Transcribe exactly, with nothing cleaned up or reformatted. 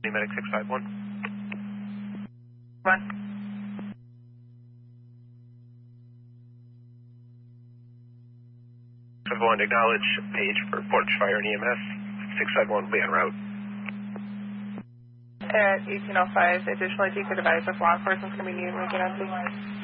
Medic six five one. One. six five one, acknowledge page for porch fire and E M S. six five one, be en route. At eighteen oh five, additionally, if you could advise if law enforcement is going to be needed when we get on, please.